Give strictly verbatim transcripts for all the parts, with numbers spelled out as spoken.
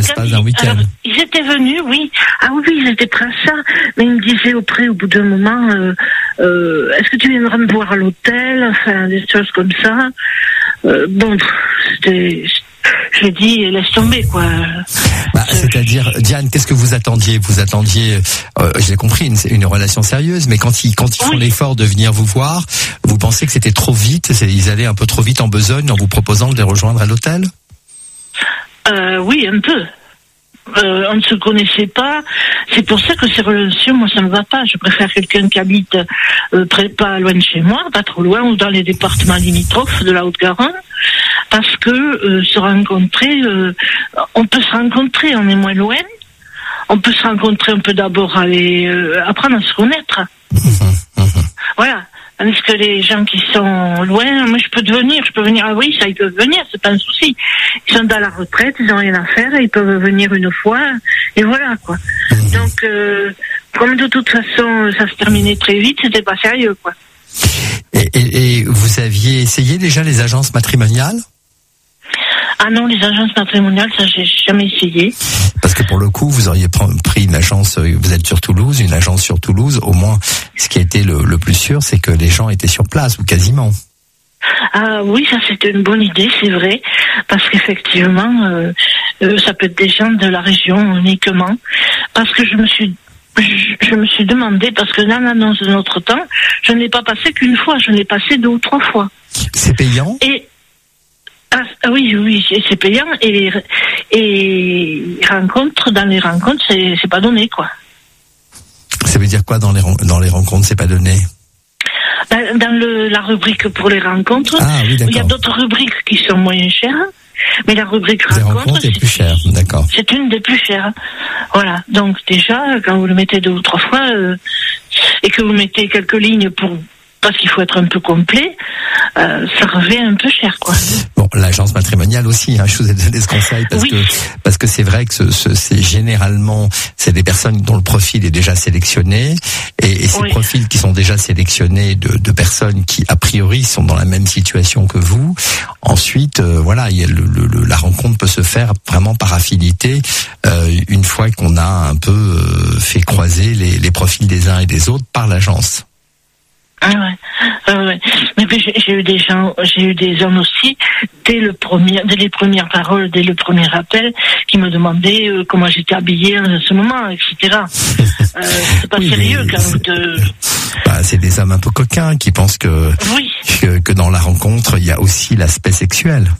se passe un week-end. Alors, ils étaient venus, oui. Ah oui, ils étaient prêts à ça. Mais ils me disaient auprès, au bout d'un moment, euh, euh, est-ce que tu viendras me voir à l'hôtel? Enfin, des choses comme ça. Euh, bon, c'était... J'ai dit, laisse tomber, quoi. Bah, c'est-à-dire, Diane, qu'est-ce que vous attendiez? Vous attendiez, euh, j'ai compris, une, une relation sérieuse, mais quand ils, quand ils font oui. l'effort de venir vous voir, vous pensez que c'était trop vite, c'est, ils allaient un peu trop vite en besogne en vous proposant de les rejoindre à l'hôtel? euh, Oui, un peu. Euh, on ne se connaissait pas. C'est pour ça que ces relations, moi, ça me va pas. Je préfère quelqu'un qui habite euh, près, pas loin de chez moi, pas trop loin, ou dans les départements limitrophes de la Haute-Garonne. Parce que euh, se rencontrer, euh, on peut se rencontrer, on est moins loin. On peut se rencontrer, on peut d'abord aller euh, apprendre à se connaître. Mmh, mmh. Voilà. Tandis que les gens qui sont loin, moi je peux venir, je peux venir. Ah oui, ça ils peuvent venir, c'est pas un souci. Ils sont dans la retraite, ils ont rien à faire, ils peuvent venir une fois, et voilà quoi. Mmh. Donc, euh, comme de toute façon ça se terminait très vite, c'était pas sérieux quoi. Et, et, et vous aviez essayé déjà les agences matrimoniales? Ah non, les agences matrimoniales, ça j'ai jamais essayé. Parce que pour le coup, vous auriez pris une agence, vous êtes sur Toulouse, une agence sur Toulouse, au moins ce qui a été le, le plus sûr, c'est que les gens étaient sur place, ou quasiment. Ah oui, ça c'était une bonne idée, c'est vrai, parce qu'effectivement, euh, euh, ça peut être des gens de la région uniquement, parce que je me suis Je, je me suis demandé, parce que là, l'annonce de notre temps, je ne l'ai pas passé qu'une fois, je l'ai passé deux ou trois fois. C'est payant? Et ah, oui, oui, c'est payant, et les, et les rencontres, dans les rencontres, c'est, c'est pas donné, quoi. Ça veut dire quoi dans les, dans les rencontres, c'est pas donné? Dans, dans le, la rubrique pour les rencontres, ah, oui, il y a d'autres rubriques qui sont moins chères. Mais la rubrique rencontre, rencontres est plus chère, d'accord. C'est une des plus chères. Voilà. Donc déjà, quand vous le mettez deux ou trois fois, euh, et que vous mettez quelques lignes pour, parce qu'il faut être un peu complet, euh, ça revient un peu cher, quoi. Bon, l'agence matrimoniale aussi, hein, je vous ai donné ce conseil parce oui. que parce que c'est vrai que ce, ce, c'est généralement c'est des personnes dont le profil est déjà sélectionné et, et ces oui. profils qui sont déjà sélectionnés de, de personnes qui a priori sont dans la même situation que vous. Ensuite, euh, voilà, il y a le, le, la rencontre peut se faire vraiment par affinité euh, une fois qu'on a un peu euh, fait croiser les, les profils des uns et des autres par l'agence. Ah ouais, euh, ouais. Mais puis j'ai, j'ai eu des gens, j'ai eu des hommes aussi dès le premier, dès les premières paroles, dès le premier appel, qui me demandaient euh, comment j'étais habillée en ce moment, et cetera. Euh, c'est pas oui, sérieux quand vous de. Bah, c'est des hommes un peu coquins qui pensent que, oui. que que dans la rencontre il y a aussi l'aspect sexuel.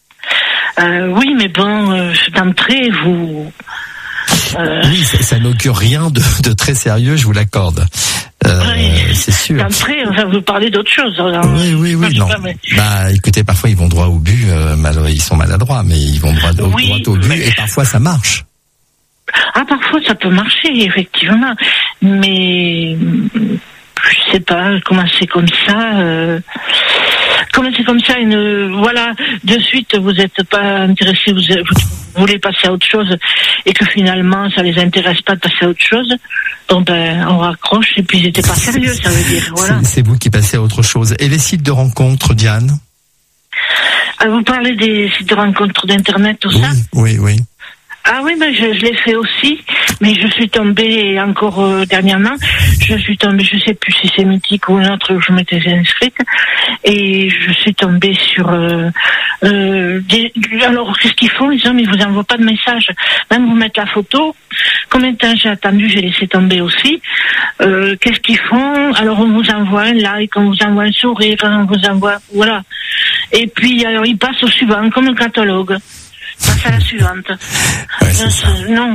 Euh, oui, mais bon, euh, d'entrée vous. Euh... Oui, ça, ça n'augure rien de, de très sérieux, je vous l'accorde. Euh, oui. C'est sûr. D'entrée, on va vous parler d'autre chose. Alors, oui, oui, oui, non. Pas, mais... Bah, écoutez, parfois ils vont droit au but, euh, mal, ils sont maladroits, mais ils vont droit, oui, droit au but, mais... et parfois ça marche. Ah, parfois ça peut marcher, effectivement, mais je sais pas comment c'est comme ça. Euh... Comment c'est comme ça, une, voilà, de suite vous n'êtes pas intéressé, vous, vous voulez passer à autre chose et que finalement ça les intéresse pas de passer à autre chose, donc ben on raccroche et puis ils n'étaient pas sérieux, ça veut dire, voilà. C'est, c'est vous qui passez à autre chose. Et les sites de rencontres, Diane? Ah, vous parlez des sites de rencontres d'internet, tout oui, ça? Oui, oui. Ah oui, mais je, je l'ai fait aussi, mais je suis tombée encore euh, dernièrement, je suis tombée, je sais plus si c'est Mythique ou un autre où je m'étais inscrite, et je suis tombée sur euh, euh, des, alors qu'est-ce qu'ils font les hommes, ils vous envoient pas de message, même vous mettre la photo, combien de temps j'ai attendu, j'ai laissé tomber aussi, euh, qu'est-ce qu'ils font, alors on vous envoie un like, on vous envoie un sourire, on vous envoie, voilà, et puis alors ils passent au suivant, comme un catalogue. Passe à la suivante. Ouais, c'est ça. Non.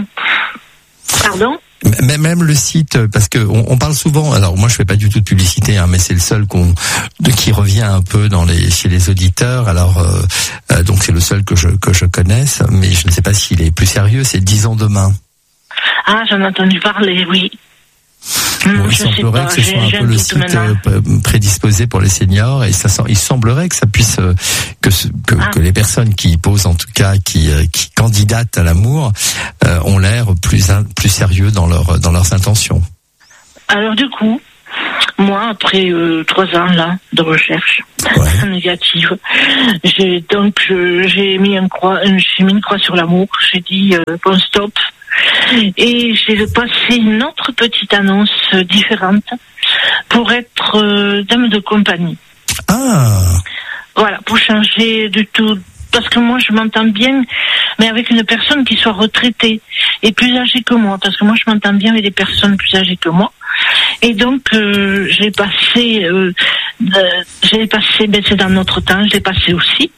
Pardon? Mais même le site, parce que on, on parle souvent. Alors moi, je fais pas du tout de publicité, hein, mais c'est le seul qu'on de, qui revient un peu dans les chez les auditeurs. Alors euh, euh, donc c'est le seul que je que je connaisse, mais je ne sais pas s'il est plus sérieux. C'est Disons Demain. Ah, j'en ai entendu parler, oui. Bon, il semblerait que ce soit un peu le site euh, prédisposé pour les seniors et ça, il semblerait que ça puisse euh, que, que, ah. que les personnes qui y posent, en tout cas qui, euh, qui candidatent à l'amour, euh, ont l'air plus plus sérieux dans leur dans leurs intentions. Alors du coup, moi, après euh, trois ans là de recherche ouais. négative, j'ai donc je, j'ai mis un croix, j'ai mis une croix sur l'amour. J'ai dit euh, bon stop, et j'ai passé une autre petite annonce euh, différente pour être euh, dame de compagnie. Ah. Voilà, pour changer du tout. Parce que moi, je m'entends bien, mais avec une personne qui soit retraitée et plus âgée que moi. Parce que moi, je m'entends bien avec des personnes plus âgées que moi. Et donc, euh, j'ai passé, euh, euh, j'ai passé, ben c'est dans notre temps, j'ai passé aussi.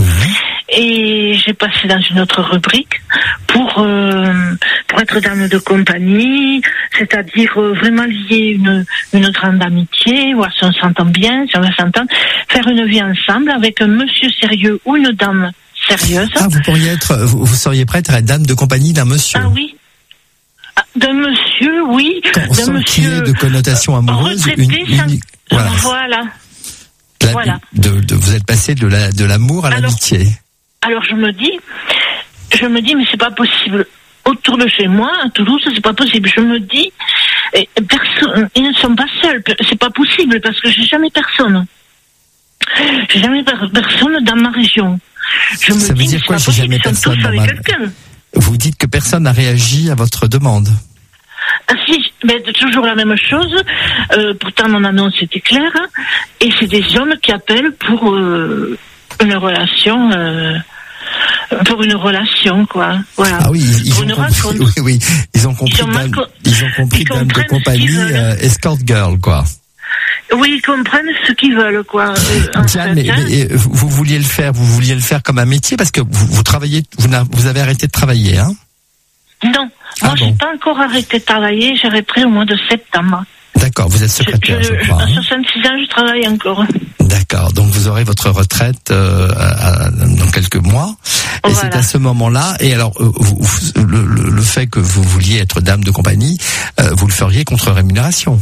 Et j'ai passé dans une autre rubrique pour euh, pour être dame de compagnie, c'est-à-dire euh, vraiment lier une une grande amitié, voir si on s'entend bien, si on va s'entendre, faire une vie ensemble avec un monsieur sérieux ou une dame sérieuse. Ah, vous pourriez être, vous, vous seriez prête à être dame de compagnie d'un monsieur. Ah oui. D'un monsieur, oui. D'un monsieur de connotation amoureuse, retraité, une, une, voilà. Voilà. La, voilà. De, de, vous êtes passé de la de l'amour à alors, l'amitié. Alors je me dis, je me dis, mais c'est pas possible. Autour de chez moi, à Toulouse, c'est pas possible. Je me dis, eh, personne, ils ne sont pas seuls. C'est pas possible parce que j'ai jamais personne. J'ai jamais personne dans ma région. Je me Ça veut dis, dire quoi, j'ai jamais personne dans ma... quelqu'un. Vous dites que personne n'a réagi à votre demande. Ah si, mais toujours la même chose. Euh, pourtant mon annonce était claire. Et c'est des hommes qui appellent pour euh, une relation. Euh, pour une relation, quoi. Voilà. Ah oui, ils, ils pour ont une compris. Oui, oui, ils ont compris. Ils ont, dame, co- ils ont compris ils dame de compagnie, euh, escort girl, quoi. Oui, ils comprennent ce qu'ils veulent, quoi. Euh, Diane, mais, mais vous vouliez le faire, vous vouliez le faire comme un métier parce que vous, vous travaillez, vous, vous avez arrêté de travailler, hein? Non, ah moi bon. j'ai pas encore arrêté de travailler, j'arrêterai au mois de septembre. D'accord, vous êtes secrétaire, je, je, je crois. À hein. soixante-six ans, je travaille encore. D'accord, donc vous aurez votre retraite euh, à, à, dans quelques mois. Et voilà. C'est à ce moment-là. Et alors, euh, vous, vous, le, le, le fait que vous vouliez être dame de compagnie, euh, vous le feriez contre rémunération?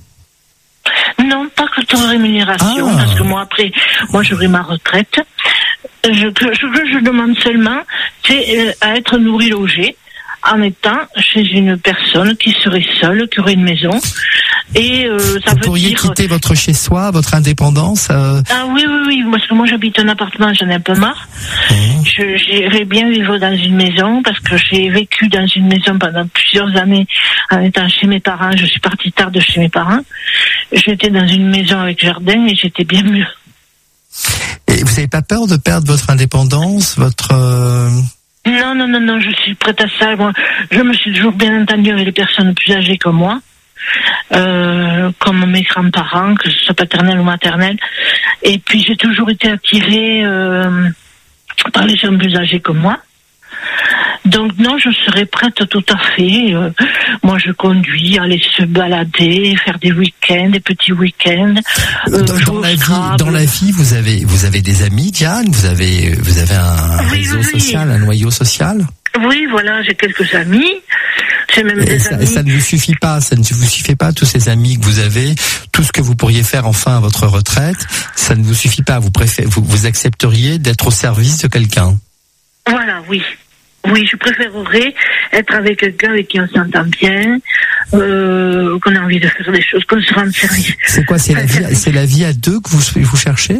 Non, pas contre rémunération, ah. parce que moi après, moi j'aurai ma retraite. Je, ce que je demande seulement, c'est euh, à être nourri, logé, en étant chez une personne qui serait seule, qui aurait une maison. Et euh, ça vous veut pourriez dire... quitter votre chez-soi, votre indépendance euh... Ah oui, oui, oui, parce que moi j'habite un appartement, j'en ai un peu marre. Mmh. Je, j'irais bien vivre dans une maison, parce que j'ai vécu dans une maison pendant plusieurs années en étant chez mes parents. Je suis partie tard de chez mes parents. J'étais dans une maison avec jardin et j'étais bien mieux. Et vous n'avez pas peur de perdre votre indépendance, votre... Euh... Non, non, non, non, je suis prête à ça. Moi, je me suis toujours bien entendue avec les personnes plus âgées que moi. Euh, comme mes grands-parents, que ce soit paternels ou maternels. Et puis j'ai toujours été attirée euh, par les gens plus âgés que moi. Donc non, je serais prête tout à fait. Euh, moi, je conduis, aller se balader, faire des week-ends, des petits week-ends. Euh, dans, dans la vie, dans la vie, vous avez, vous avez des amis, Diane. Vous avez, vous avez un oui, réseau oui. social, un noyau social. Oui, voilà, j'ai quelques amis. J'ai même et des ça, amis. Ça ne vous suffit pas, ça ne vous suffit pas, tous ces amis que vous avez, tout ce que vous pourriez faire enfin à votre retraite, ça ne vous suffit pas. Vous préférez, vous, vous accepteriez d'être au service de quelqu'un. Voilà, oui. Oui, je préférerais être avec quelqu'un avec qui on s'entend bien, euh, qu'on a envie de faire des choses, qu'on se rende service. C'est quoi, c'est la vie, c'est la vie à deux que vous, vous cherchez?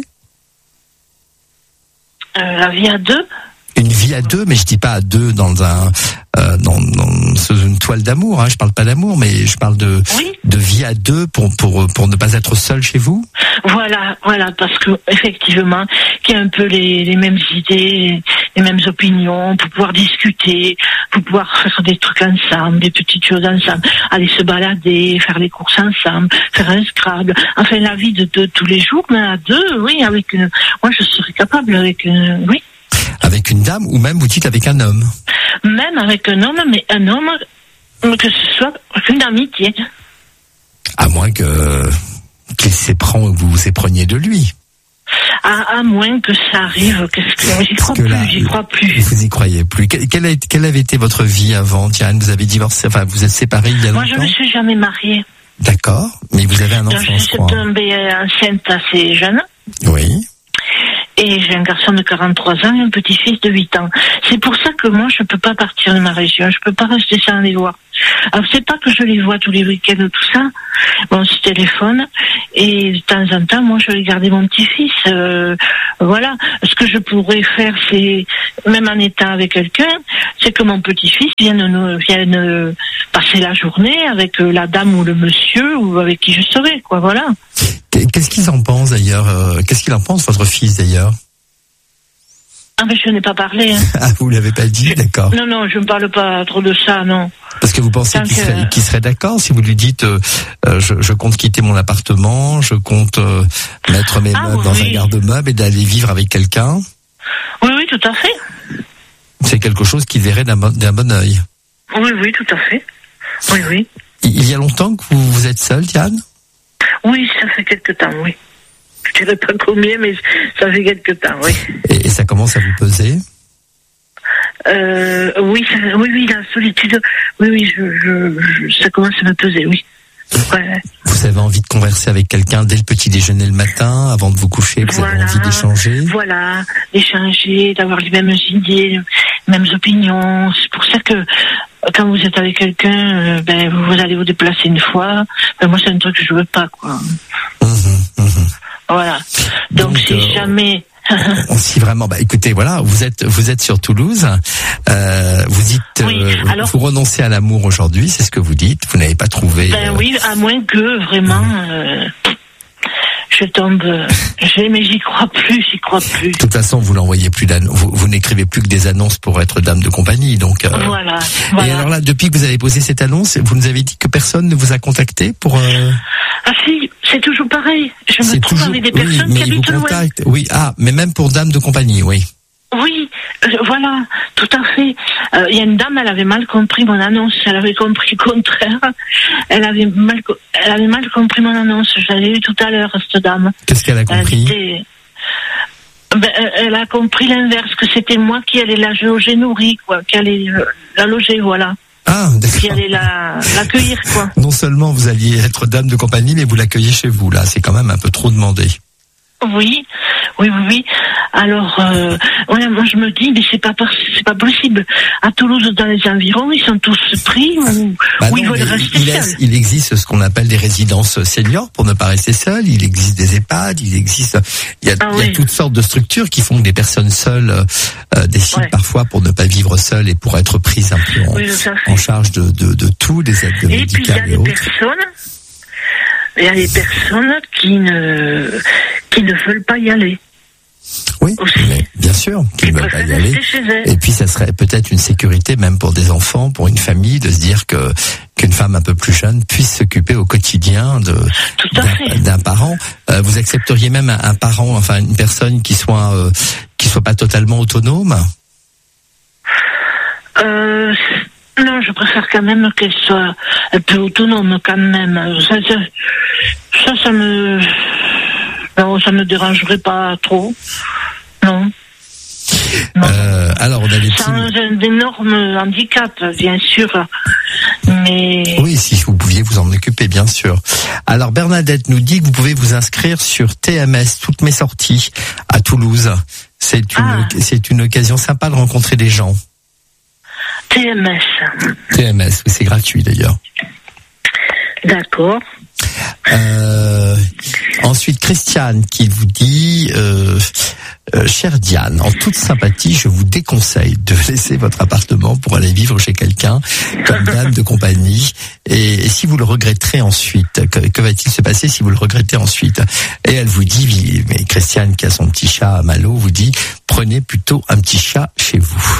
Euh, la vie à deux? Une vie à deux, mais je dis pas à deux dans un euh, dans, dans sous une toile d'amour. Hein. Je parle pas d'amour, mais je parle de oui. de vie à deux pour pour pour ne pas être seul chez vous. Voilà, voilà, parce que effectivement, qu'il y a un peu les les mêmes idées, les mêmes opinions, pour pouvoir discuter, pour pouvoir faire des trucs ensemble, des petites choses ensemble, aller se balader, faire les courses ensemble, faire un Scrabble. Enfin, la vie de, de tous les jours, mais à deux, oui, avec une. Moi, je serais capable avec une. Oui. Avec une dame ou même vous dites avec un homme? Même avec un homme, mais un homme que ce soit une amitié. À moins que qu'il s'éprend, vous vous épreniez de lui. À, à moins que ça arrive, qu'est-ce que j'y crois plus, là, j'y crois plus. Vous y croyez plus. Quelle, a, quelle avait été votre vie avant, Diane? Vous avez divorcé, enfin vous êtes séparés il y a longtemps? Moi, je ne me suis jamais mariée. D'accord, mais vous avez un enfant, je crois. Je suis tombée enceinte assez jeune. Oui. Et j'ai un garçon de quarante-trois ans et un petit-fils de huit ans. C'est pour ça que moi, je peux pas partir de ma région. Je peux pas rester sans les voir. Alors, c'est pas que je les vois tous les week-ends ou tout ça. Bon, on se téléphone. Et de temps en temps, moi, je vais garder mon petit-fils. Euh, voilà. Ce que je pourrais faire, c'est, même en étant avec quelqu'un, c'est que mon petit-fils vienne, nous, vienne passer la journée avec la dame ou le monsieur ou avec qui je serai, quoi. Voilà. Qu'est-ce qu'ils en pensent d'ailleurs euh, Qu'est-ce qu'il en pense, votre fils d'ailleurs? Ah mais je n'ai pas parlé. Hein. Ah, vous l'avez pas dit, d'accord. Non, non, je ne parle pas trop de ça, non. Parce que vous pensez qu'il serait, euh... qu'il serait d'accord si vous lui dites euh, euh, je, je compte quitter mon appartement, je compte euh, mettre mes ah, meubles oui. dans un garde-meuble et d'aller vivre avec quelqu'un? Oui, oui, tout à fait. C'est quelque chose qu'il verrait d'un bon, d'un bon œil. Oui, oui, tout à fait. Oui, oui. Il y a longtemps que vous, vous êtes seule, Diane? Oui, ça fait quelque temps, oui. Je ne dirais pas combien, mais ça fait quelque temps, oui. Et, et ça commence à vous peser? euh, oui, ça, oui, oui, la solitude, oui, oui, je, je, je, ça commence à me peser, oui. Ouais. Vous avez envie de converser avec quelqu'un dès le petit déjeuner le matin, avant de vous coucher, vous voilà, avez envie d'échanger? Voilà, d'échanger, d'avoir les mêmes idées, les mêmes opinions. C'est pour ça que quand vous êtes avec quelqu'un, euh, ben vous allez vous déplacer une fois. Ben moi, c'est un truc que je veux pas, quoi. Mmh, mmh. Voilà. Donc, Donc si euh... jamais. Si vraiment, bah écoutez, voilà, vous êtes vous êtes sur Toulouse, euh, vous dites, oui, euh, alors, vous renoncez à l'amour aujourd'hui, c'est ce que vous dites. Vous n'avez pas trouvé. Ben euh... oui, à moins que vraiment. Euh... Je tombe, j'ai, mais j'y crois plus, j'y crois plus. De toute façon, vous n'envoyez plus d'annonces, vous, vous n'écrivez plus que des annonces pour être dame de compagnie, donc. Euh... Voilà, voilà. Et alors là, depuis que vous avez posé cette annonce, vous nous avez dit que personne ne vous a contacté pour. Euh... Ah si, c'est toujours pareil. Je me c'est trouve toujours... avec des oui, personnes mais qui habitent loin. Oui, ah, mais même pour dame de compagnie, oui. Oui, euh, voilà, tout à fait. Il euh, y a une dame, elle avait mal compris mon annonce. Elle avait compris le contraire. Elle avait mal, elle avait mal compris mon annonce. Je l'avais eu tout à l'heure, cette dame. Qu'est-ce qu'elle a compris? Elle, était... ben, elle a compris l'inverse, que c'était moi qui allais la loger nourrie, quoi, qui allait euh, la loger, voilà. Ah, d'accord. Qui allait la, l'accueillir, quoi. Non seulement vous alliez être dame de compagnie, mais vous l'accueillez chez vous, là. C'est quand même un peu trop demandé. Oui, oui, oui, oui. Alors, euh, ouais, moi je me dis, mais c'est pas c'est pas possible. À Toulouse, dans les environs, ils sont tous pris ou, bah ou non, ils veulent rester il, seuls. Il existe ce qu'on appelle des résidences seniors pour ne pas rester seuls. Il existe des EHPAD, il existe, il y a, ah, il y a oui. toutes sortes de structures qui font que des personnes seules euh, décident ouais. parfois pour ne pas vivre seules et pour être prises un peu en, oui, en charge de, de, de tout, des aides et médicales puis, il y a et des autres. Personnes Il y a des personnes qui ne qui ne veulent pas y aller. Oui, mais bien sûr, qu'ils ne veulent pas y aller. Et puis, ça serait peut-être une sécurité, même pour des enfants, pour une famille, de se dire que qu'une femme un peu plus jeune puisse s'occuper au quotidien de d'un, d'un parent. Euh, vous accepteriez même un, un parent, enfin une personne qui soit euh, qui soit pas totalement autonome? Euh. Non, je préfère quand même qu'elle soit un peu autonome quand même. Ça, ça, ça, ça me, non, ça me dérangerait pas trop. Non. non. Euh, alors, on a des petits... C'est un, un énorme handicap, bien sûr. Mais... Oui, si vous pouviez vous en occuper, bien sûr. Alors, Bernadette nous dit que vous pouvez vous inscrire sur T M S, toutes mes sorties, à Toulouse. C'est une, ah. c'est une occasion sympa de rencontrer des gens. T M S. T M S, oui, c'est gratuit d'ailleurs. D'accord. Euh, ensuite, Christiane qui vous dit, euh, euh, chère Diane, en toute sympathie, je vous déconseille de laisser votre appartement pour aller vivre chez quelqu'un comme dame de compagnie. Et, et si vous le regretterez ensuite, que, que va-t-il se passer si vous le regrettez ensuite? Et elle vous dit, mais Christiane qui a son petit chat à Malo vous dit, prenez plutôt un petit chat chez vous.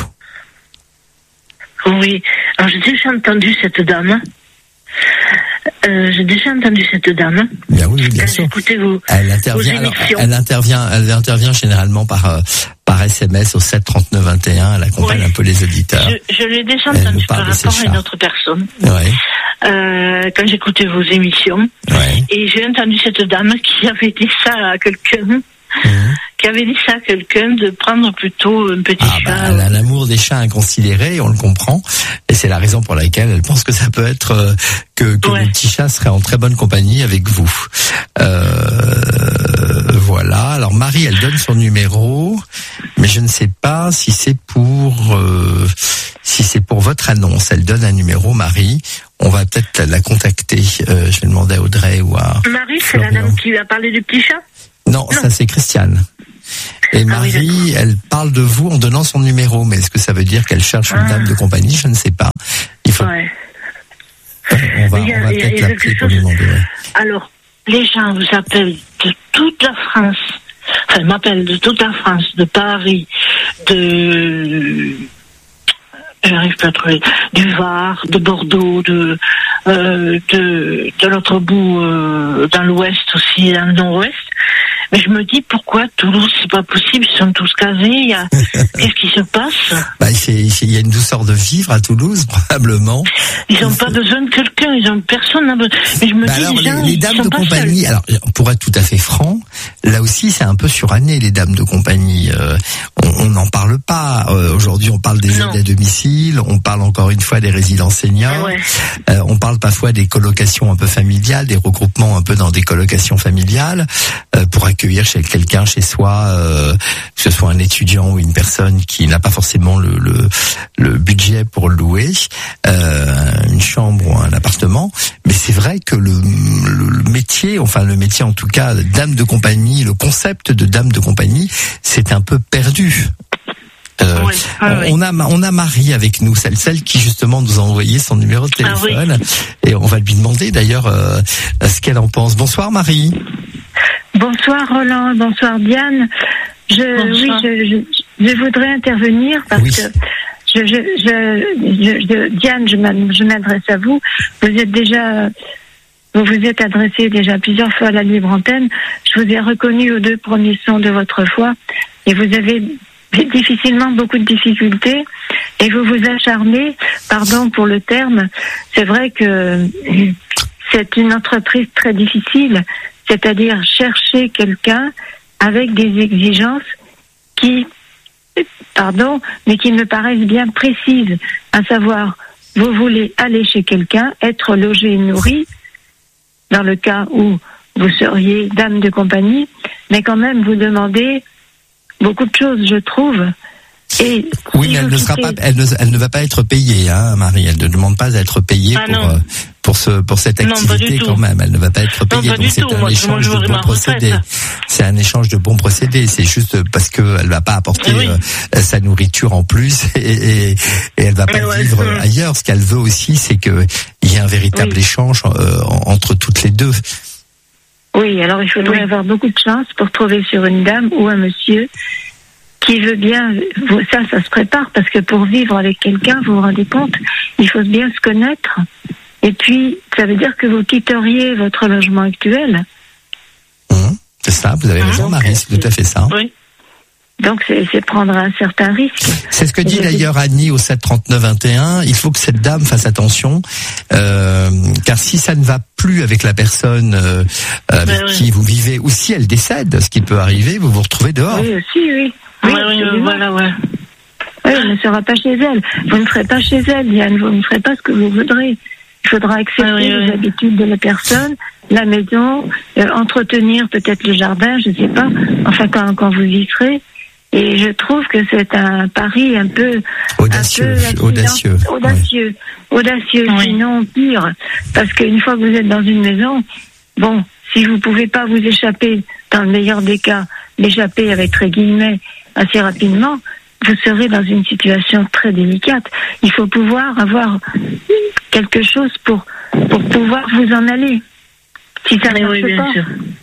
Oui, alors j'ai déjà entendu cette dame. Euh, j'ai déjà entendu cette dame. Bien oui, bien Quand sûr. Écoutez vos, elle intervient. Alors, elle intervient. Elle intervient généralement par euh, par S M S au sept trente-neuf vingt et un. Elle accompagne oui. un peu les auditeurs. Je, je l'ai déjà entendu par rapport à une autre personne. Ouais. Euh, quand j'écoutais vos émissions. Ouais. Et j'ai entendu cette dame qui avait dit ça à quelqu'un. Mmh. Qui avait dit ça à quelqu'un de prendre plutôt un petit ah, chat. Bah, elle a l'amour des chats inconsidéré, on le comprend, et c'est la raison pour laquelle elle pense que ça peut être euh, que, que ouais. le petit chat serait en très bonne compagnie avec vous. Euh, voilà. Voilà. Alors Marie, elle donne son numéro, mais je ne sais pas si c'est pour euh, si c'est pour votre annonce. Elle donne un numéro, Marie. On va peut-être la contacter. Euh, je vais demander à Audrey ou à Marie, c'est la dame qui a parlé du petit chat? Non, non, ça c'est Christiane. Et Marie, ah oui, elle parle de vous en donnant son numéro. Mais est-ce que ça veut dire qu'elle cherche une ah. dame de compagnie? Je ne sais pas. Il faut. Ouais. On va, a, on va peut-être l'appeler pour lui demander. Ouais. Alors, les gens vous appellent de toute la France. Enfin, m'appellent de toute la France, de Paris, de... J'arrive pas à trouver. Du Var, de Bordeaux, de euh, de, de l'autre bout, euh, dans l'ouest aussi, dans le nord-ouest. Mais je me dis, pourquoi Toulouse, c'est pas possible, ils sont tous casés, il y a... Qu'est-ce qui se passe? Bah, il y a une douceur de vivre à Toulouse, probablement. Ils n'ont pas besoin de quelqu'un, ils ont personne. Mais je me bah dis, alors, les, gens, les, les dames de compagnie, seuls. Alors, pour être tout à fait franc, là aussi, c'est un peu suranné, les dames de compagnie. Euh, on n'en parle pas. Euh, aujourd'hui, on parle des non. aides à domicile, on parle encore une fois des résidences seniors, ouais. euh, on parle parfois des colocations un peu familiales, des regroupements un peu dans des colocations familiales, euh, pour accueillir chez quelqu'un chez soi, euh, que ce soit un étudiant ou une personne qui n'a pas forcément le, le, le budget pour louer euh, une chambre ou un appartement. Mais c'est vrai que le, le, le métier, enfin le métier en tout cas, dame de compagnie, le concept de dame de compagnie, c'est un peu perdu. Euh, oui, ah, on, oui. on a on a Marie avec nous, celle celle qui justement nous a envoyé son numéro de téléphone, ah, oui. Et on va lui demander d'ailleurs euh, ce qu'elle en pense. Bonsoir Marie. Bonsoir Roland, bonsoir Diane. Je, bonsoir. Oui, je, je, je voudrais intervenir parce oui. que je, je, je, je, Diane, je m'adresse à vous. Vous êtes déjà, vous vous êtes adressé déjà plusieurs fois à la libre antenne. Je vous ai reconnu aux deux premiers sons de votre voix et vous avez difficilement beaucoup de difficultés et vous vous acharnez, pardon pour le terme. C'est vrai que c'est une entreprise très difficile. C'est-à-dire chercher quelqu'un avec des exigences qui, pardon, mais qui me paraissent bien précises. À savoir, vous voulez aller chez quelqu'un, être logé et nourri, dans le cas où vous seriez dame de compagnie, mais quand même vous demandez beaucoup de choses, je trouve. Et oui, si mais elle ne, sera pas, elle, ne, elle ne va pas être payée, hein, Marie. Elle ne demande pas à être payée ah, pour, euh, pour, ce, pour cette activité non, quand même. Elle ne va pas être payée. Non, pas donc c'est tout. un Moi, échange moi, de bons procédés. C'est un échange de bons procédés. C'est juste parce qu'elle ne va pas apporter oui. euh, sa nourriture en plus et, et, et elle ne va pas ouais, vivre ouais. ailleurs. Ce qu'elle veut aussi, c'est qu'il y ait un véritable oui. échange euh, entre toutes les deux. Oui, alors il faudrait oui. avoir beaucoup de chance pour trouver sur une dame ou un monsieur qui veut bien, ça, ça se prépare, parce que pour vivre avec quelqu'un, vous vous rendez compte, il faut bien se connaître. Et puis, ça veut dire que vous quitteriez votre logement actuel. Mmh, c'est ça, vous avez mmh, raison, Marie, c'est tout à fait ça. Oui. Donc, c'est, c'est prendre un certain risque. C'est ce que dit d'ailleurs Annie au sept trente-neuf vingt et un. Il faut que cette dame fasse attention, euh, car si ça ne va plus avec la personne euh, avec ben, qui oui. vous vivez, ou si elle décède, ce qui peut arriver, vous vous retrouvez dehors. Oui, aussi, oui. Oui, oui, oui, voilà, ouais. Oui, elle ne sera pas chez elle. Vous ne ferez pas chez elle, Diane. Vous ne ferez pas ce que vous voudrez. Il faudra accepter oui, oui, les oui. habitudes de la personne, la maison, euh, entretenir peut-être le jardin, je ne sais pas. Enfin, quand, quand vous y serez. Et je trouve que c'est un pari un peu audacieux, un peu audacieux, audacieux, oui. audacieux, oui. Sinon pire. Parce qu'une fois que vous êtes dans une maison, bon, si vous pouvez pas vous échapper, dans le meilleur des cas, l'échapper avec très guillemets assez rapidement, vous serez dans une situation très délicate. Il faut pouvoir avoir quelque chose pour pour pouvoir vous en aller. Si ça ne marche oui, pas. Sûr.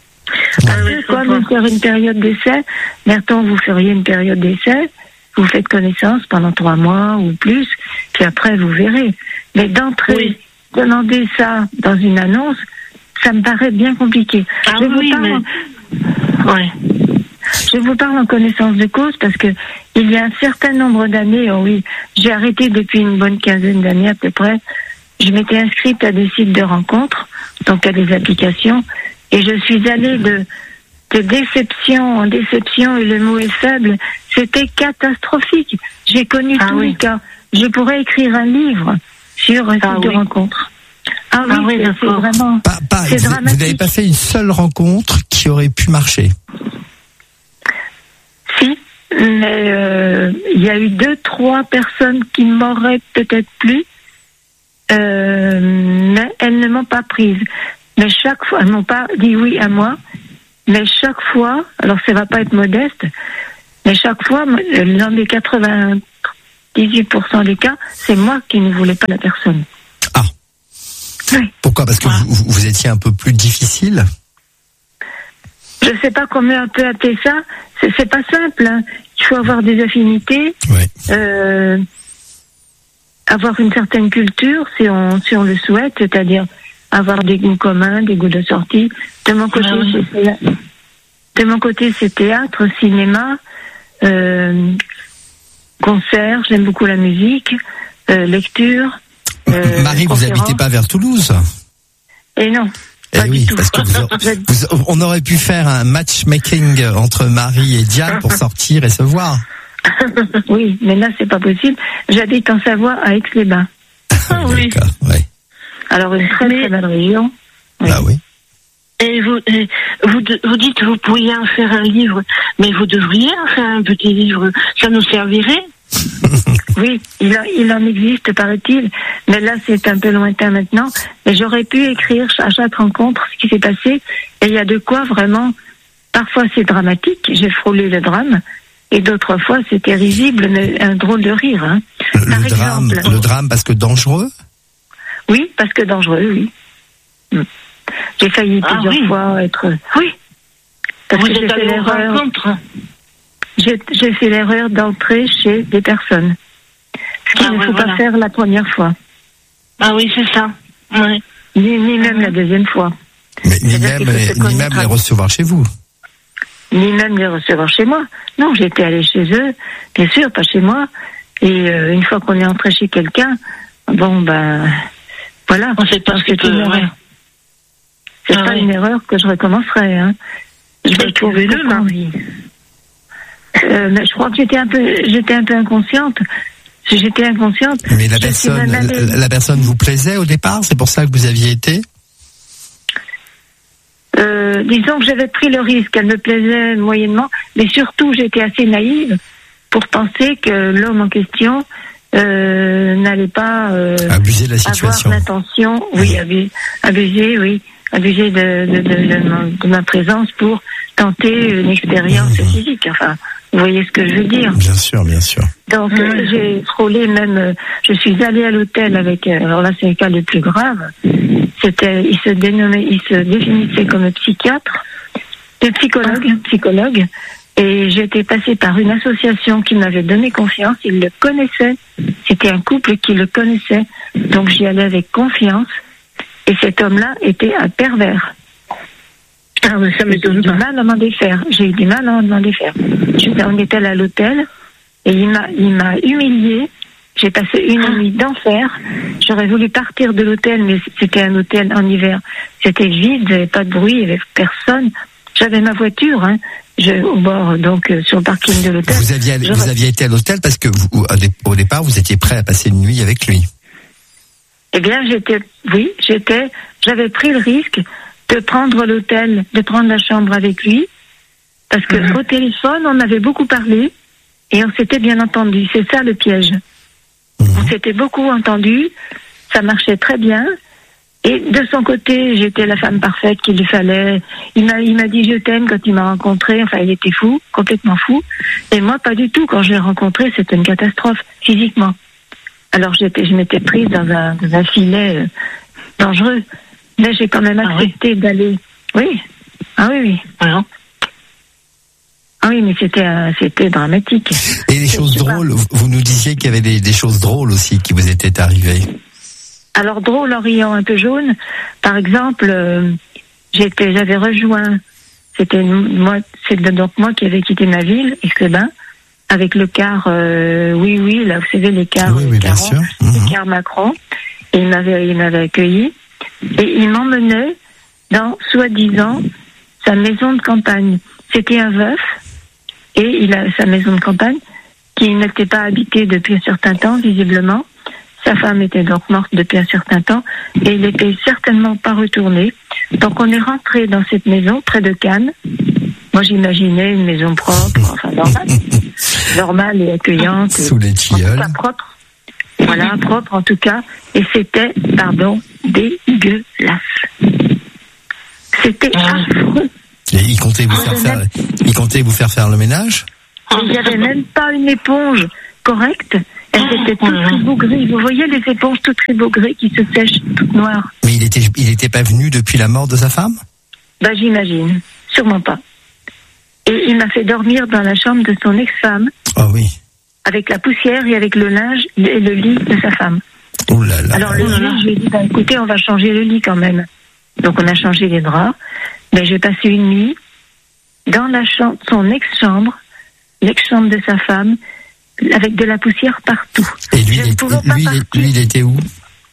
Parce ah, que quoi, vous faire une période d'essai, maintenant vous feriez une période d'essai, vous faites connaissance pendant trois mois ou plus, puis après vous verrez. Mais d'entrée, oui. demander ça dans une annonce, ça me paraît bien compliqué. Ah je oui, vous parle, mais... ouais. Je vous parle en connaissance de cause parce que il y a un certain nombre d'années, oh oui, j'ai arrêté depuis une bonne quinzaine d'années à peu près, je m'étais inscrite à des sites de rencontres, donc à des applications, et je suis allée de, de déception en déception, et le mot est faible, c'était catastrophique. J'ai connu ah tous oui. les cas. Je pourrais écrire un livre sur un ah site oui. de rencontre. Ah, ah oui, c'est, c'est vraiment pas, pas, c'est vous, dramatique. Vous n'avez pas fait une seule rencontre qui aurait pu marcher? mais euh, il y a eu deux, trois personnes qui m'auraient peut-être plu, euh, mais elles ne m'ont pas prise. Mais chaque fois, elles m'ont pas dit oui à moi, mais chaque fois, alors ça va pas être modeste, mais chaque fois, dans les quatre-vingt-dix-huit pour cent des cas, c'est moi qui ne voulais pas la personne. Ah. Oui. Pourquoi? Parce que ah. vous, vous étiez un peu plus difficile? Je sais pas comment on peut appeler ça. C'est, c'est pas simple. Hein. Il faut avoir des affinités, oui. euh, avoir une certaine culture, si on si on le souhaite, c'est-à-dire avoir des goûts communs, des goûts de sortie. De mon côté, ah oui. c'est, de mon côté, c'est théâtre, cinéma, euh, concert. J'aime beaucoup la musique, euh, lecture. Euh, Marie, vous habitez pas vers Toulouse? Et non. Eh oui, parce que vous, vous, on aurait pu faire un matchmaking entre Marie et Diane pour sortir et se voir. Oui, mais là c'est pas possible. J'habite en Savoie, à Aix-les-Bains. Ah oui. D'accord, oui. Alors une très mais, très belle région. Oui. Ah oui. Et vous, et vous, vous dites que vous pourriez en faire un livre, mais vous devriez en faire un petit livre. Ça nous servirait. Oui, il, a, il en existe, paraît-il, mais là c'est un peu lointain maintenant. Mais j'aurais pu écrire à chaque rencontre ce qui s'est passé, et il y a de quoi vraiment. Parfois c'est dramatique, j'ai frôlé le drame, et d'autres fois c'était risible, mais un drôle de rire. Hein. Le, Par le drame, exemple, le drame parce que dangereux. Oui, parce que dangereux, oui. J'ai failli ah, plusieurs oui. fois être. Oui. Parce Vous que j'ai fait l'erreur. J'ai, j'ai fait l'erreur d'entrer chez des personnes. Ce qu'il ah, ne ouais, faut voilà. pas faire la première fois. Ah oui, c'est ça. Ouais. Ni, ni même la deuxième fois. Mais ni même, les, ni même les recevoir chez vous. Ni même les recevoir chez moi. Non, j'étais allée chez eux, bien sûr, pas chez moi. Et euh, une fois qu'on est entré chez quelqu'un, bon ben, voilà. On sait pas ce que c'est une erreur. Ouais. C'est ah, pas ouais. une erreur que je recommencerai. Hein. Je vais trouver le mari. Euh, mais je crois que j'étais un peu, j'étais un peu inconsciente. J'étais inconsciente. Mais la personne, la, la personne vous plaisait au départ, c'est pour ça que vous aviez été. Euh, disons que j'avais pris le risque, elle me plaisait moyennement, mais surtout j'étais assez naïve pour penser que l'homme en question euh, n'allait pas euh, abuser de la situation. Avoir l'intention, oui, abuser, abuser, oui, abuser de, de, de, de, de ma présence pour tenter une expérience mmh. physique. Enfin. Vous voyez ce que je veux dire? Bien sûr, bien sûr. Donc, mmh. euh, j'ai frôlé même, euh, je suis allée à l'hôtel avec, euh, alors là c'est le cas le plus grave, c'était, il se dénommait, il se définissait comme psychiatre, de psychologue, psychologue, et j'étais passée par une association qui m'avait donné confiance, il le connaissait, c'était un couple qui le connaissait, donc j'y allais avec confiance, et cet homme-là était un pervers. Ah, mais ça m'étonne pas. J'ai eu du mal à m'en défaire. J'ai eu du mal à m'en défaire. On était à l'hôtel et il m'a, il m'a humiliée. J'ai passé une nuit d'enfer. J'aurais voulu partir de l'hôtel, mais c'était un hôtel en hiver. C'était vide, il n'y avait pas de bruit, il n'y avait personne. J'avais ma voiture, hein, je, au bord, donc euh, sur le parking de l'hôtel. Vous aviez, vous aviez été à l'hôtel parce que vous, au départ, vous étiez prêt à passer une nuit avec lui. Eh bien, j'étais, oui, j'étais, j'avais pris le risque de prendre l'hôtel, de prendre la chambre avec lui, parce que mmh. au téléphone, on avait beaucoup parlé et on s'était bien entendu. C'est ça le piège. Mmh. On s'était beaucoup entendu, ça marchait très bien. Et de son côté, j'étais la femme parfaite qu'il lui fallait. Il m'a, il m'a dit je t'aime quand il m'a rencontré. Enfin, il était fou, complètement fou. Et moi, pas du tout. Quand je l'ai rencontré, c'était une catastrophe physiquement. Alors, j'étais, je m'étais prise dans un, dans un filet euh, dangereux. Mais j'ai quand même accepté ah oui. d'aller. Oui. Ah oui, oui. Ah, ah oui, mais c'était, euh, c'était dramatique. Et les choses drôles, pas. vous nous disiez qu'il y avait des, des choses drôles aussi qui vous étaient arrivées. Alors drôle en riant un peu jaune. Par exemple, euh, j'étais, j'avais rejoint. C'était moi, c'est donc moi qui avais quitté ma ville, Aix-les-Bains, avec le car. Euh, oui, oui, là vous savez les cars, oui, les oui, cars, bien sûr. les Mmh. cars Macron. Et il m'avait, il m'avait accueilli. Et il m'emmenait dans, soi-disant, sa maison de campagne. C'était un veuf, et il a sa maison de campagne, qui n'était pas habitée depuis un certain temps, visiblement. Sa femme était donc morte depuis un certain temps, et il n'était certainement pas retourné. Donc on est rentré dans cette maison, près de Cannes. Moi j'imaginais une maison propre, enfin normale, normale et accueillante. Sous les tilleuls. Pas propre. Voilà, propre en tout cas. Et c'était, pardon, dégueulasse. C'était affreux. Et il comptait vous faire faire, il comptait vous faire faire le ménage? Il n'y avait même pas une éponge correcte. Elles étaient toutes ribougries. Vous voyez les éponges toutes ribougries qui se sèchent toutes noires. Mais il était, il était pas venu depuis la mort de sa femme? Bah, j'imagine. Sûrement pas. Et il m'a fait dormir dans la chambre de son ex-femme. Oh oui. Avec la poussière et avec le linge et le lit de sa femme. Oh là là. Alors le lit, je lui ai dit, bah, écoutez, on va changer le lit quand même. Donc on a changé les draps. Mais j'ai passé une nuit dans la chambre, son ex-chambre, l'ex-chambre de sa femme, avec de la poussière partout. Et lui, il, était, lui, il, lui il était où?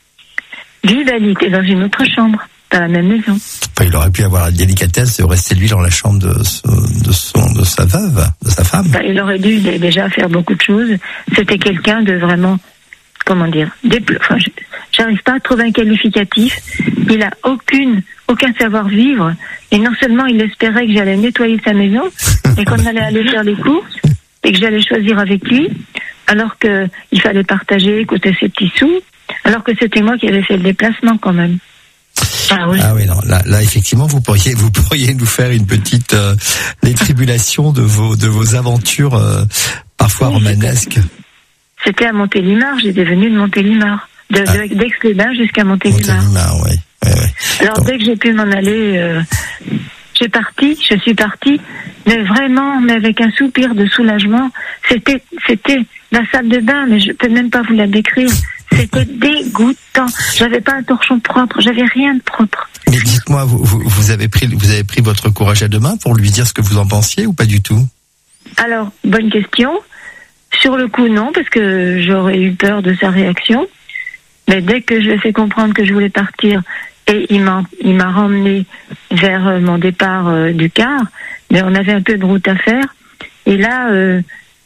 Lui, bah, il était dans une autre chambre, dans la même maison. Enfin, il aurait pu avoir la délicatesse de rester lui dans la chambre de, de, son, de sa veuve, de sa femme. Bah, il aurait dû déjà faire beaucoup de choses. C'était quelqu'un de vraiment, comment dire, dépl- enfin, j'arrive pas à trouver un qualificatif. Il a aucune, aucun savoir-vivre. Et non seulement il espérait que j'allais nettoyer sa maison, et qu'on allait aller faire les courses, et que j'allais choisir avec lui, alors que il fallait partager, coûter ses petits sous, alors que c'était moi qui avais fait le déplacement quand même. Ah oui. Ah oui, non. Là, là, effectivement, vous pourriez, vous pourriez nous faire une petite euh, détribulation de vos, de vos aventures euh, parfois oui, romanesques. C'était à Montélimar. J'étais venue de Montélimar, de, ah. de, d'Aix-les-Bains jusqu'à Montélimar. Montélimar, oui. Ouais, ouais. Alors donc, dès que j'ai pu m'en aller, euh, j'ai parti, je suis partie, mais vraiment, mais avec un soupir de soulagement. C'était, c'était la salle de bain, mais je peux même pas vous la décrire. C'était dégoûtant. J'avais pas un torchon propre, j'avais rien de propre. Mais dites-moi, vous, vous, vous avez pris, vous avez pris votre courage à deux mains pour lui dire ce que vous en pensiez ou pas du tout? Alors, bonne question. Sur le coup, non, parce que j'aurais eu peur de sa réaction. Mais dès que je lui ai fait comprendre que je voulais partir, et il m'a, il m'a ramené vers mon départ euh, du car, mais on avait un peu de route à faire. Et là, euh,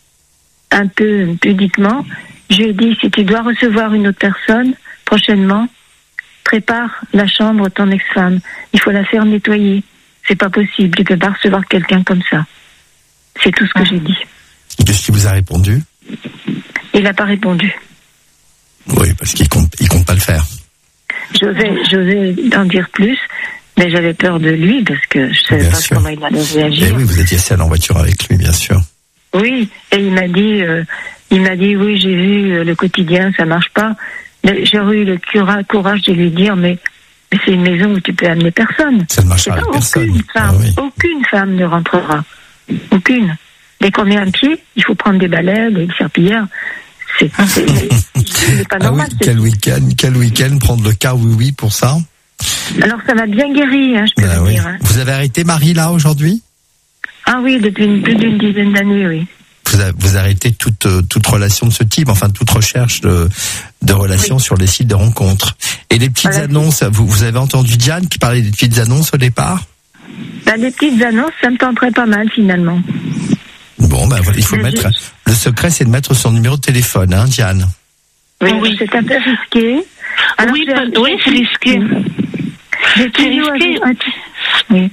un peu pudiquement, je lui ai dit, si tu dois recevoir une autre personne, prochainement, prépare la chambre de ton ex-femme. Il faut la faire nettoyer. C'est pas possible, tu peux pas recevoir quelqu'un comme ça. C'est tout ce que ah. j'ai dit. Qu'est-ce qu'il vous a répondu? Il n'a pas répondu. Oui, parce qu'il compte, il compte pas le faire. J'osais, j'osais en dire plus, mais j'avais peur de lui parce que je savais bien pas sûr. Comment il allait réagir. Et oui, vous étiez seul en voiture avec lui, bien sûr. Oui, et il m'a dit, euh, il m'a dit, oui, j'ai vu euh, le quotidien, ça marche pas. Mais j'aurais eu le cura, courage de lui dire, mais, mais c'est une maison où tu peux amener personne. Ça ne marchera avec personne. Aucune femme, ah, oui. aucune femme ne rentrera. Aucune. Dès qu'on met un pied, il faut prendre des balais, des serpillères. C'est, c'est, c'est pas normal. Ah oui, quel week-end, quel week-end prendre le car oui oui pour ça. Alors ça m'a bien guéri, hein, je peux bah vous oui. dire. Hein. Vous avez arrêté Marie là aujourd'hui? Ah oui, depuis une, plus d'une dizaine d'années, oui. Vous, a, vous arrêtez toute toute relation de ce type, enfin toute recherche de de relations oui. sur les sites de rencontres. Et les petites voilà. annonces, vous vous avez entendu Diane qui parlait des petites annonces au départ? Bah les petites annonces, ça me tenterait pas mal finalement. Bon, ben voilà, il faut mettre. Le secret, c'est de mettre son numéro de téléphone, hein, Diane. Oui, oui. C'est un peu risqué. Alors, oui, pas, oui, c'est risqué. J'ai tuyau à vous, oui.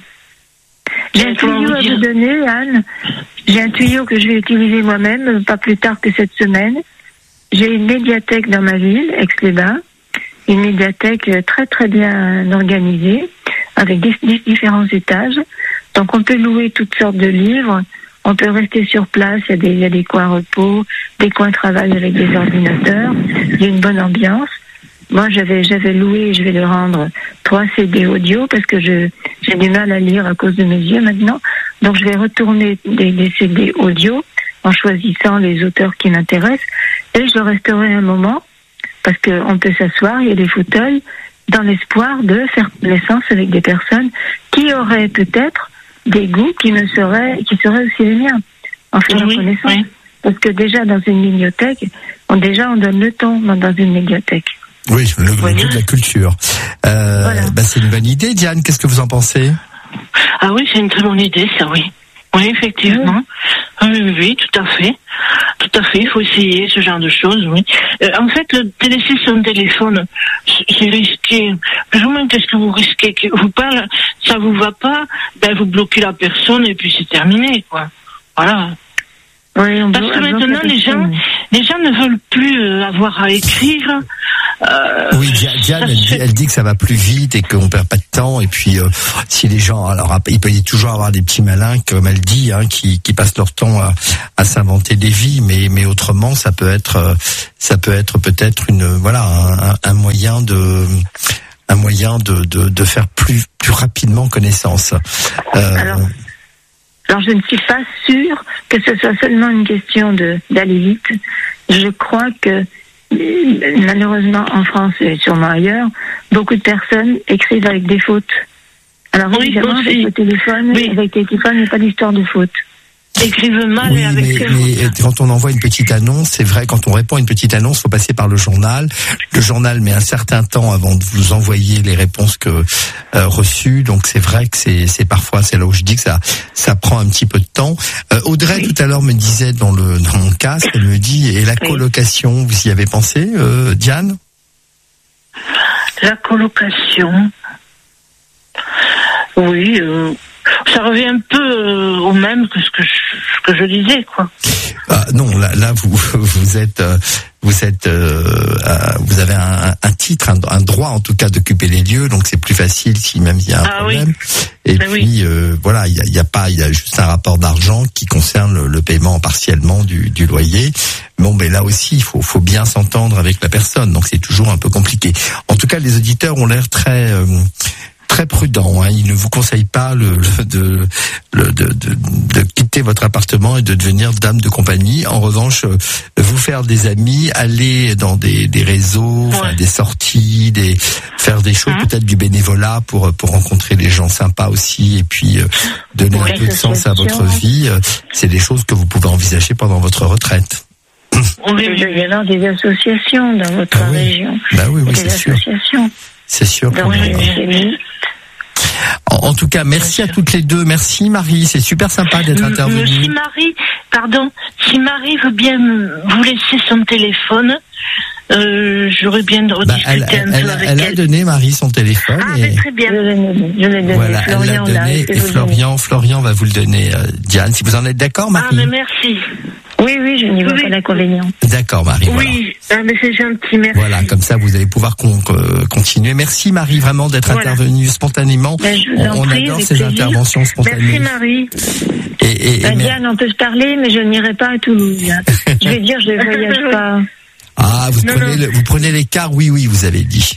J'ai un tuyau à vous donner, Anne. J'ai un tuyau que je vais utiliser moi-même, pas plus tard que cette semaine. J'ai une médiathèque dans ma ville, Aix-les-Bains. Une médiathèque très très bien organisée, avec des, des différents étages. Donc on peut louer toutes sortes de livres. On peut rester sur place, il y a des, il y a des coins repos, des coins travail avec des ordinateurs, il y a une bonne ambiance. Moi, j'avais, j'avais loué, je vais le rendre, trois C D audio parce que je, j'ai du mal à lire à cause de mes yeux maintenant. Donc, je vais retourner des, des C D audio en choisissant les auteurs qui m'intéressent et je resterai un moment parce que on peut s'asseoir, il y a des fauteuils dans l'espoir de faire connaissance avec des personnes qui auraient peut-être des goûts qui me seraient, qui seraient aussi les miens, en faisant oui, connaissance. Oui. Parce que déjà dans une bibliothèque, on, déjà on donne le ton dans une médiathèque. Oui, le, le goût de la culture. Euh, voilà. Bah c'est une bonne idée, Diane. Qu'est-ce que vous en pensez? Ah oui, c'est une très bonne idée, ça, oui. Oui, effectivement. Oui, oui, oui, oui, tout à fait. Tout à fait, il faut essayer ce genre de choses, oui. Euh, en fait, le, laisser son téléphone, c'est risqué. Plus ou moins, qu'est-ce que vous risquez? Que vous parle, ça vous va pas, ben vous bloquez la personne et puis c'est terminé, quoi. Voilà. Oui, on Parce peut, que maintenant, les gens, les gens ne veulent plus avoir à écrire. Euh, oui, Diane, elle dit, elle dit que ça va plus vite et qu'on perd pas de temps. Et puis, euh, si les gens, alors, il peut y toujours avoir des petits malins, comme elle dit, hein, qui, qui passent leur temps à, à s'inventer des vies, mais, mais autrement, ça peut être, ça peut être peut-être une, voilà, un, un moyen de, un moyen de, de, de faire plus, plus rapidement connaissance. Euh, alors, alors, je ne suis pas sûre que ce soit seulement une question de d'aller vite. Je crois que malheureusement en France et sûrement ailleurs, beaucoup de personnes écrivent avec des fautes. Alors oui, évidemment, aussi. Avec le téléphone, oui. avec le téléphone, il n'y a pas d'histoire de faute. Écrivent mal oui, et avec mais, mais quand on envoie une petite annonce, c'est vrai, quand on répond à une petite annonce, il faut passer par le journal. Le journal met un certain temps avant de vous envoyer les réponses que euh, reçues. Donc c'est vrai que c'est, c'est parfois, c'est là où je dis que ça, ça prend un petit peu de temps. Euh, Audrey oui. tout à l'heure me disait dans le dans mon casque, elle me dit, et la oui. colocation, vous y avez pensé, euh, Diane? La colocation, oui. Euh... Ça revient un peu euh, au même que ce que je, ce que je disais, quoi. Ah, non, là, là, vous, vous êtes, euh, vous êtes, euh, euh, vous avez un, un titre, un, un droit en tout cas d'occuper les lieux, donc c'est plus facile si même il y a un ah, problème. Oui. Et ben puis, oui. euh, voilà, il y a, il y a pas, il y a juste un rapport d'argent qui concerne le, le paiement partiellement du, du loyer. Bon, mais là aussi, il faut, faut bien s'entendre avec la personne, donc c'est toujours un peu compliqué. En tout cas, les auditeurs ont l'air très euh, très prudent. Hein. Il ne vous conseille pas le, le, de, le, de, de, de quitter votre appartement et de devenir dame de compagnie. En revanche, vous faire des amis, aller dans des, des réseaux, ouais. enfin, des sorties, des, faire des choses, mmh. peut-être du bénévolat pour, pour rencontrer des gens sympas aussi et puis euh, donner ouais, un peu de sens à votre vie. C'est des choses que vous pouvez envisager pendant votre retraite. On veut y avoir des associations dans votre ah oui. région. Bah oui, oui, des c'est associations. sûr. C'est sûr. Dans les En, en tout cas, merci à toutes les deux. Merci Marie, c'est super sympa d'être intervenue. Si Marie, pardon, si Marie veut bien vous laisser son téléphone, euh, j'aurais bien de rediscuter bah, elle, un elle, peu elle, avec elle. Elle a donné Marie son téléphone. Ah, et... très bien. Je l'ai, je l'ai donné. Voilà, Florian, elle l'a donné là, et Florian, Florian va vous le donner, euh, Diane. Si vous en êtes d'accord, Marie. Ah, mais merci. Oui, oui, je n'y vois oui. pas d'inconvénient. D'accord, Marie. Oui, voilà. mais c'est gentil, merci. Voilà, comme ça, vous allez pouvoir con, euh, continuer. Merci, Marie, vraiment d'être voilà. intervenue spontanément. Ben, on on prie, adore ces plaisir. interventions spontanées. Merci, Marie. Et, et, ben, et Diane, on peut se parler, mais je n'irai pas à Toulouse. Je vais dire, je ne voyage pas. Ah, vous non, prenez, non. Le, vous prenez les cars, oui, oui, vous avez dit.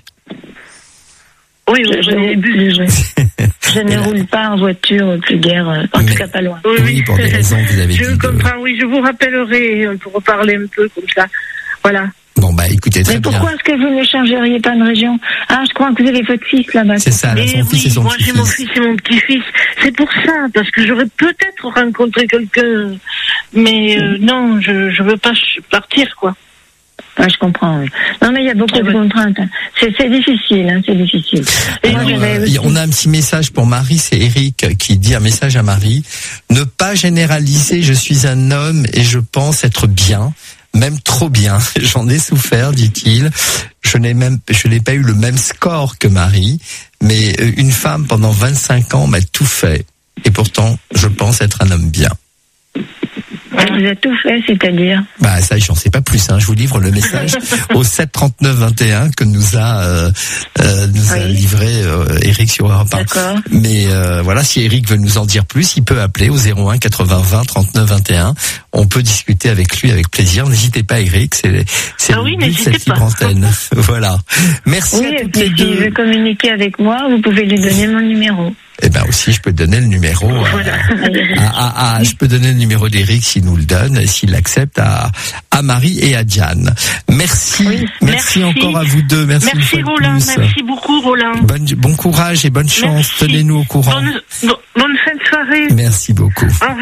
Oui, oui, je, je, je, je ne roule pas en voiture plus guère, en mais, tout cas pas loin. Oui, oui, pour des raisons que vous avez je dit. Je comprends, de... oui, je vous rappellerai pour reparler un peu comme ça. Voilà. Bon, bah écoutez, très mais bien. Pourquoi est-ce que vous ne changeriez pas de région? Ah, je crois que vous avez votre fils là-bas. C'est ça, là, son et fils oui, et son moi petit-fils. j'ai mon fils et mon petit-fils. C'est pour ça, parce que j'aurais peut-être rencontré quelqu'un, mais euh, non, je je veux pas partir, quoi. Ah, je comprends, oui. Non, mais il y a beaucoup de contraintes. C'est, c'est difficile, hein, c'est difficile. Et alors, moi, euh, aussi... on a un petit message pour Marie, c'est Eric qui dit un message à Marie. Ne pas généraliser, je suis un homme et je pense être bien, même trop bien. J'en ai souffert, dit-il. Je n'ai même, je n'ai pas eu le même score que Marie, mais une femme pendant vingt-cinq ans m'a tout fait. Et pourtant, je pense être un homme bien. Elle vous a tout fait, c'est-à-dire Bah ça, j'en sais pas plus. Hein. Je vous livre le message au sept trente-neuf vingt et un que nous a euh, euh, nous oui. a livré euh, Eric sur Europe un. D'accord. Mais euh, voilà, si Eric veut nous en dire plus, il peut appeler au zéro un quatre-vingts vingt trente-neuf vingt et un. On peut discuter avec lui avec plaisir. N'hésitez pas, Eric. C'est c'est ah oui, le but de cette libre antenne. Voilà. Merci oui, à toutes et les puis, deux. Si il veut communiquer avec moi, vous pouvez lui donner mon numéro. Eh ben aussi, je peux donner le numéro. Voilà. À, à, à, je peux donner le numéro d'Eric s'il nous le donne, s'il l'accepte, à, à Marie et à Diane. Merci, oui, merci, merci encore à vous deux. Merci, merci Roland, merci beaucoup Roland. Bonne, bon courage et bonne chance. Merci. Tenez-nous au courant. Bonne, bonne fin de soirée. Merci beaucoup. Au revoir.